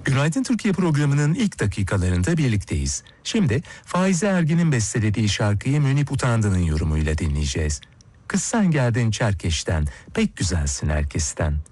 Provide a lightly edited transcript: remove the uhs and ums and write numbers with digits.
Günaydın Türkiye programının ilk dakikalarında birlikteyiz. Şimdi Faize Ergin'in bestelediği şarkıyı Münip Utandı'nın yorumuyla dinleyeceğiz. Kız sen geldin Çerkeş'ten, pek güzelsin herkesten.